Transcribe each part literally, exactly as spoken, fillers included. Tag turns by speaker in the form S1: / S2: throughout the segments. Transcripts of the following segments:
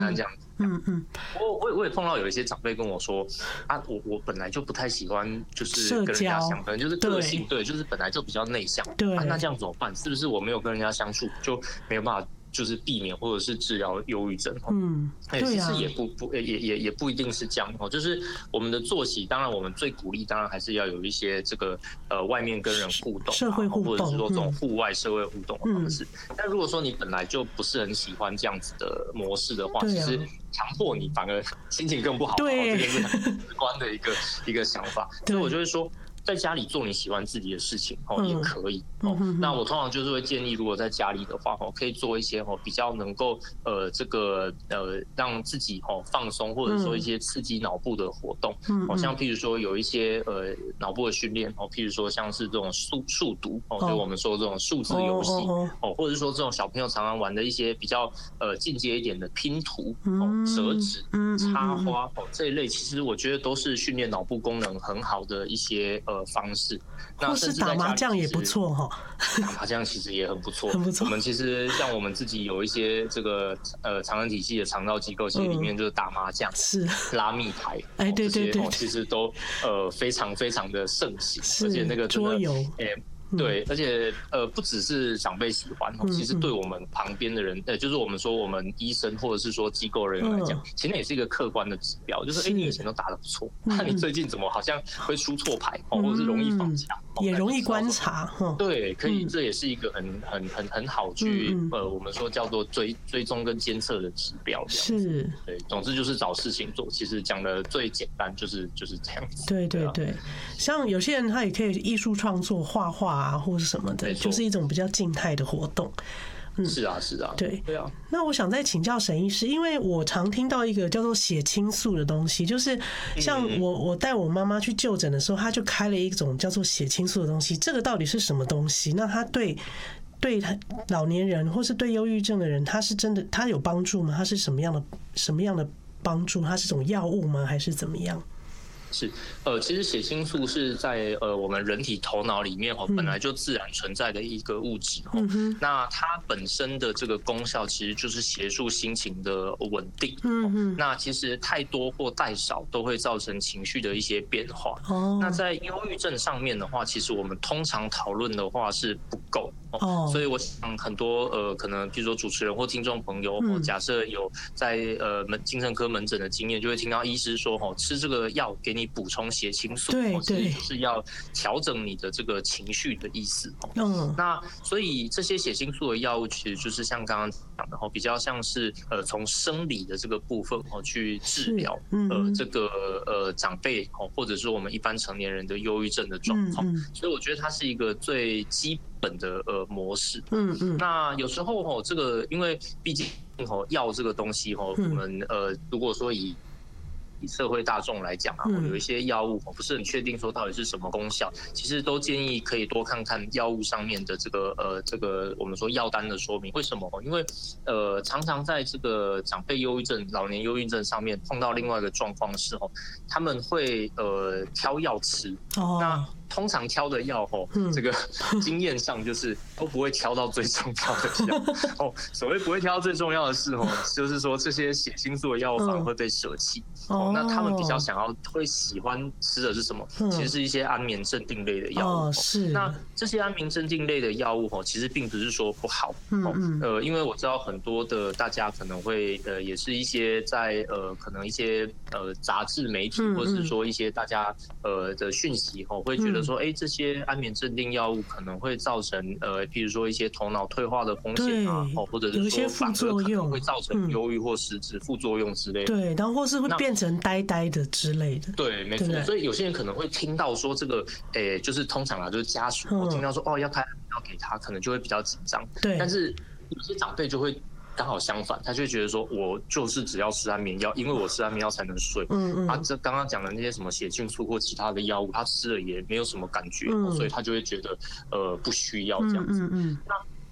S1: 单这样子。嗯嗯。我我我也碰到有一些长辈跟我说啊，我我本来就不太喜欢就是跟人家相，可能就是个性对，就是本来就比较内向。对。啊，那这样怎么办？是不是我没有跟人家相处就没有办法？就是避免或者是治疗忧郁症，嗯，哎、欸，其实也不不也也也不一定是这样哦。就是我们的作息，当然我们最鼓励，当然还是要有一些这个呃外面跟人互动、
S2: 社会互动，
S1: 或者是说这种户外社会互动的方式。嗯、但如果说你本来就不是很喜欢这样子的模式的话，啊、其实强迫你反而心情更不好。对，这个是很直观的一个一个想法。所以我就会说。在家里做你喜欢自己的事情哦，也可以哦。那我通常就是会建议，如果在家里的话哦，可以做一些哦比较能够呃这个呃让自己哦放松，或者说一些刺激脑部的活动。哦，像譬如说有一些呃脑部的训练哦，譬如说像是这种数数独哦，就我们说这种数字游戏哦，或者说这种小朋友常常玩的一些比较呃进阶一点的拼图哦、折纸、插花哦这一类，其实我觉得都是训练脑部功能很好的一些。呃，方式，
S2: 或是打麻将也不错哈。
S1: 打麻将其实也很不错，很不错。我们其实像我们自己有一些这个呃长人体系的长照机构，其实里面就是打麻将、是拉密牌，哎，对对对，其实都呃非常非常的盛行，而且那个
S2: 桌游，
S1: 哎。对，而且呃，不只是长辈喜欢，其实对我们旁边的人，呃，就是我们说我们医生或者是说机构人员来讲，其实也是一个客观的指标，就是哎，你以前都打得不错，那你最近怎么好像会出错牌，或者是容易放假，
S2: 也容易观察，
S1: 对，可以，这也是一个很很很很好去呃，我们说叫做追追踪跟监测的指标，是，对，总之就是找事情做，其实讲的最简单就是就是这样子，
S2: 对对对，像有些人他也可以艺术创作、画画。啊，或是什么的，就是一种比较静态的活动。
S1: 嗯，是啊，是啊，
S2: 对对啊。那我想再请教沈医师，因为我常听到一个叫做血清素的东西，就是像我我带我妈妈去就诊的时候，她就开了一种叫做血清素的东西。这个到底是什么东西？那它对对老年人或是对忧郁症的人，它是真的它有帮助吗？它是什么样的什么样的帮助？它是种药物吗？还是怎么样？
S1: 是，呃，其实血清素是在呃我们人体头脑里面哦，本来就自然存在的一个物质哦。嗯、那它本身的这个功效其实就是协助心情的稳定。嗯、哦、那其实太多或太少都会造成情绪的一些变化。哦。那在忧郁症上面的话，其实我们通常讨论的话是不够。哦。所以我想很多呃可能比如说主持人或听众朋友，哦、假设有在呃门精神科门诊的经验，就会听到医师说哦，吃这个药给你。补充血清素，对对，就是要调整你的这个情绪的意思。嗯，那所以这些血清素的药物，其实就是像刚刚讲的，比较像是呃从生理的这个部分哦去治疗呃这个呃长辈哦，或者说我们一般成年人的忧郁症的状况。所以我觉得它是一个最基本的呃模式。嗯嗯。那有时候哦，这个因为毕竟哦药这个东西哦，我们呃如果说以以社会大众来讲啊，有一些药物不是很确定说到底是什么功效，其实都建议可以多看看药物上面的这个呃这个我们说药单的说明。为什么？因为呃常常在这个长辈忧郁症、老年忧郁症上面碰到另外一个状况是哦，他们会呃挑药吃。哦。那通常挑的药哦，这个经验上就是都不会挑到最重要的药哦。所谓不会挑到最重要的是哦，就是说这些血清素的药反而会被舍弃。哦，那他们比较想要会喜欢吃的是什么？其实是一些安眠镇定类的药物。哦，是。那这些安眠镇定类的药物哦，其实并不是说不好。哦，呃，因为我知道很多的大家可能会呃，也是一些在呃，可能一些呃杂志媒体或者是说一些大家呃的讯息哦，会觉得。说，哎，这些安眠镇定药物可能会造成呃，譬如说一些头脑退化的风险啊，哦，或者是说反而可能会造成忧郁或失智副作用之类的。
S2: 对，然后或是会变成呆呆的之类的。
S1: 对，没错。所以有些人可能会听到说这个，哎，就是通常啊，就是家属我听到说哦要开要给他，可能就会比较紧张。对。但是有些长辈就会。刚好相反，他就会觉得说，我就是只要吃安眠药，因为我吃安眠药才能睡。嗯嗯。啊，这刚刚讲的那些什么血清素或其他的药物，他吃了也没有什么感觉，嗯、所以他就会觉得呃不需要这样子。嗯嗯。那其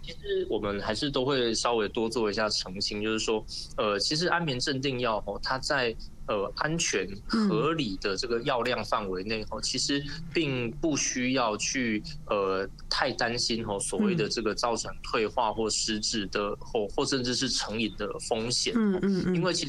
S1: 其实我们还是都会稍微多做一下澄清，就是说，呃，其实安眠镇定药哦，它在呃安全合理的这个药量范围内哦，其实并不需要去呃太担心哦所谓的这个造成退化或失智的或或甚至是成瘾的风险。嗯嗯嗯，因为其实